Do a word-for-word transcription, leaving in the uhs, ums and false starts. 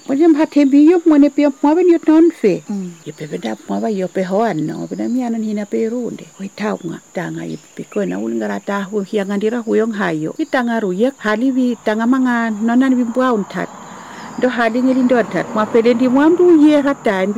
Wajem hatembi yop mwene pia mwawe ni tonfe. Yepe benda mwawe yope hoan no benda miana hina perunde. Hoi taunga tanga yepe kona ulingara tahu hiangandira huyong hayo. Itanga ruyek hali vi tanga manga nona ni bimbuaun tat. Do hali ngelindo tat. Mwa pelendi mwamdu ye hatan